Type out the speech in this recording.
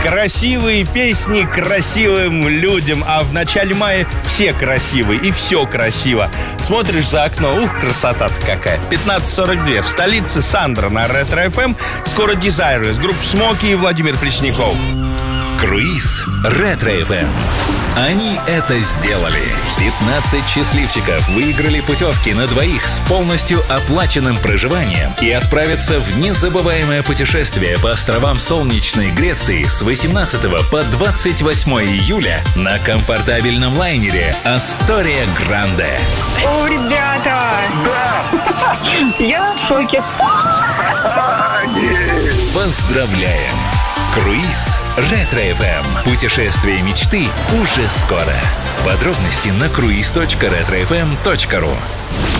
Красивые песни красивым людям, а в начале мая все красивые и все красиво. Смотришь за окно, ух, красота-то какая. 15:42 в столице. Сандра на Ретро FM. Скоро Desireless, группа Смоки и Владимир Пресняков. Круиз Ретро FM. Они это сделали. 15 счастливчиков выиграли путевки на двоих с полностью оплаченным проживанием и отправятся в незабываемое путешествие по островам солнечной Греции с 18 по 28 июля на комфортабельном лайнере «Астория Гранде». О, ребята! Да! Я в шоке. Поздравляем! Круиз Ретро FM. Путешествие мечты уже скоро. Подробности на cruise.retrofm.ru.